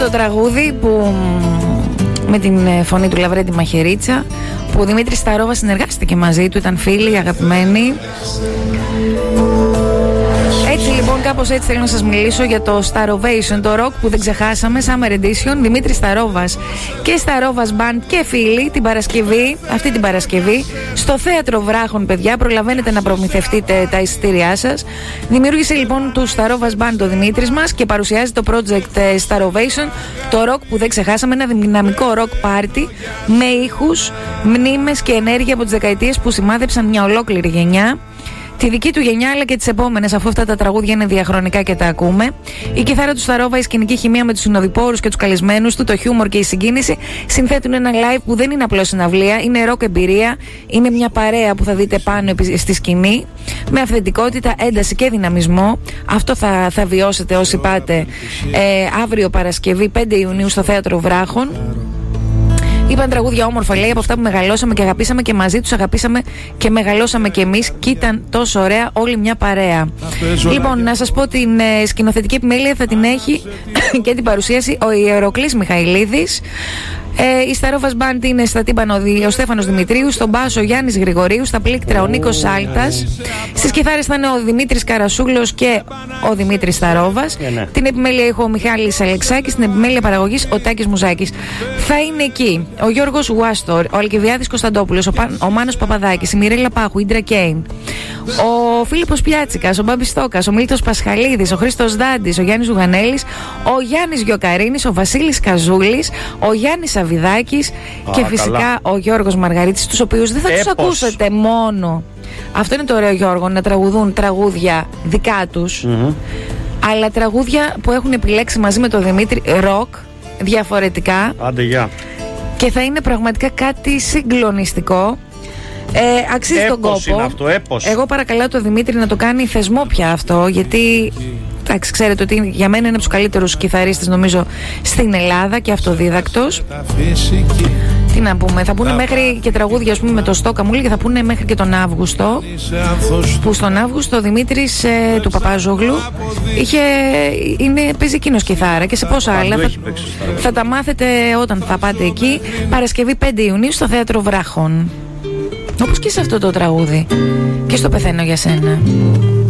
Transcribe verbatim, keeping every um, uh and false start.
Το τραγούδι που με την φωνή του Λαβρέντη Μαχαιρίτσα, που ο Δημήτρης Σταρόβας συνεργάστηκε μαζί του, ήταν φίλοι, αγαπημένοι. Έτσι λοιπόν, κάπως έτσι θέλω να σας μιλήσω για το Starovation, το rock που δεν ξεχάσαμε, Summer Edition. Δημήτρης Σταρόβας και Σταρόβας Band και φίλοι την Παρασκευή, αυτή την Παρασκευή, στο Θέατρο Βράχων, παιδιά, προλαβαίνετε να προμηθευτείτε τα εισιτήριά σας. Δημιούργησε λοιπόν του Σταρόβας Band ο Δημήτρης μας και παρουσιάζει το project Starovation, το rock που δεν ξεχάσαμε, ένα δυναμικό rock party με ήχους, μνήμες και ενέργεια από τις δεκαετίες που σημάδεψαν μια ολόκληρη γενιά. Τη δική του γενιά αλλά και τις επόμενες, αφού αυτά τα τραγούδια είναι διαχρονικά και τα ακούμε. Η κιθάρα του Σταρόβα, η σκηνική χημεία με τους συνοδοιπόρους και τους καλεσμένους του, το χιούμορ και η συγκίνηση συνθέτουν ένα live που δεν είναι απλώς συναυλία, είναι rock εμπειρία. Είναι μια παρέα που θα δείτε πάνω στη σκηνή, με αυθεντικότητα, ένταση και δυναμισμό. Αυτό θα, θα βιώσετε όσοι πάτε ε, αύριο Παρασκευή πέντε Ιουνίου στο Θέατρο Βράχων. Είπαν τραγούδια όμορφα, λέει, από αυτά που μεγαλώσαμε και αγαπήσαμε και μαζί τους αγαπήσαμε και μεγαλώσαμε κι εμείς και ήταν τόσο ωραία όλη μια παρέα. Λοιπόν, να σας πω την ε, σκηνοθετική επιμέλεια θα την έχει και την παρουσίαση ο Ιεροκλής Μιχαηλίδης. Ε, η Σταρόβας Band είναι στα τύμπανα ο Στέφανος Δημητρίου, στον μπάσο ο Γιάννης Γρηγορίου, στα πλήκτρα ο Νίκος Σάλτας, στις κιθάρες θα είναι ο Δημήτρης Καρασούλος και ο Δημήτρης Σταρόβας. Yeah, ναι. Την επιμέλεια έχω ο Μιχάλης Αλεξάκης, την επιμέλεια παραγωγής ο Τάκης Μουζάκης. Θα είναι εκεί ο Γιώργος Γουάστορ, ο Αλκιβιάδης Κωνσταντόπουλος, ο, Πα, ο Μάνος Παπαδάκης, η Μιρέλα Πάχου, η Ντρα Κέιν, ο Φίλιππος Πιάτσικας, ο Μπάμπης Στόκας, ο Μίλτος Πασχαλίδης, ο Χρήστος Δάντης, ο Γιάννης Ζουγανέλης, ο Γιάννης Γιοκαρίνης, ο Βασίλης Καζούλης, ο Γιάννης Σαβιδάκης oh, και φυσικά καλά. ο Γιώργος Μαργαρίτης, τους οποίους δεν θα τους ακούσετε μόνο. Αυτό είναι το ωραίο, Γιώργο, να τραγουδούν τραγούδια δικά τους, mm-hmm. αλλά τραγούδια που έχουν επιλέξει μαζί με τον Δημήτρη, ροκ, διαφορετικά. Άντε, γεια. Και θα είναι πραγματικά κάτι συγκλονιστικό. Ε, αξίζει έπος τον κόπο. Είναι αυτό, έπος. Εγώ παρακαλώ τον Δημήτρη να το κάνει θεσμό πια αυτό, γιατί εντάξει, ξέρετε ότι για μένα είναι από τους καλύτερους κιθαρίστες νομίζω στην Ελλάδα και αυτοδίδακτος. Τι να πούμε, θα πούνε μέχρι και τραγούδια, ας πούμε, με το Στόκα μου, και θα πούνε μέχρι και τον Αύγουστο, που στον Αύγουστο ο Δημήτρης ε, του Παπάζογλου είχε, είναι, παίζει εκείνος κιθάρα και σε πόσα άλλα θα, θα τα μάθετε όταν θα πάτε εκεί. Παρασκευή πέντε Ιουνίου στο Θέατρο Βράχων. Όπως και σε αυτό το τραγούδι. Και στο Πεθαίνω για σένα.